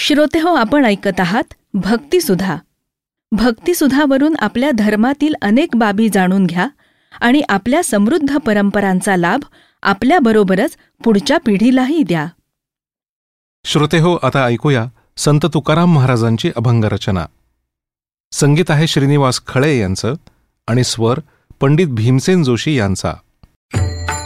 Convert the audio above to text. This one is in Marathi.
श्रोतेहो, आपण ऐकत आहात भक्तिसुधा. भक्तिसुधावरून आपल्या धर्मातील अनेक बाबी जाणून घ्या आणि आपल्या समृद्ध परंपरांचा लाभ आपल्याबरोबरच पुढच्या पिढीलाही द्या. श्रोतेहो, आता ऐकूया संत तुकाराम महाराजांची अभंगरचना. संगीत आहे श्रीनिवास खळे यांचं आणि स्वर पंडित भीमसेन जोशी यांचा.